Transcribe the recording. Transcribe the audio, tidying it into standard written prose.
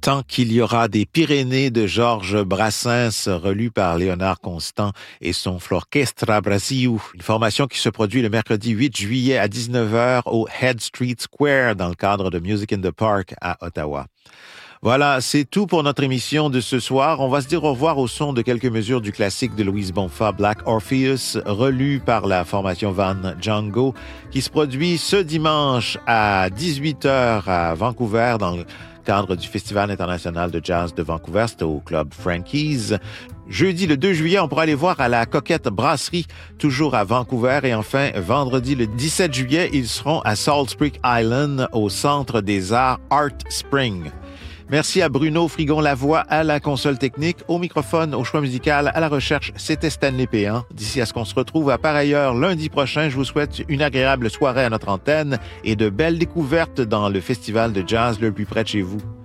tant qu'il y aura des Pyrénées de Georges Brassens, relus par Léonard Constant et son Florchestra Brasil, une formation qui se produit le mercredi 8 juillet à 19h au Head Street Square dans le cadre de Music in the Park à Ottawa. Voilà, c'est tout pour notre émission de ce soir. On va se dire au revoir au son de quelques mesures du classique de Louise Bonfa, Black Orpheus, relu par la formation Van Django, qui se produit ce dimanche à 18h à Vancouver dans le cadre du Festival international de jazz de Vancouver. C'est au Club Frankie's. Jeudi, le 2 juillet, on pourra aller voir à la Coquette Brasserie, toujours à Vancouver. Et enfin, vendredi, le 17 juillet, ils seront à Salt Spring Island, au Centre des Arts Art Spring. Merci à Bruno Frigon-Lavoie à la console technique, au microphone, au choix musical, à la recherche. C'était Stanley Péan. D'ici à ce qu'on se retrouve à pareille heure lundi prochain, je vous souhaite une agréable soirée à notre antenne et de belles découvertes dans le festival de jazz le plus près de chez vous.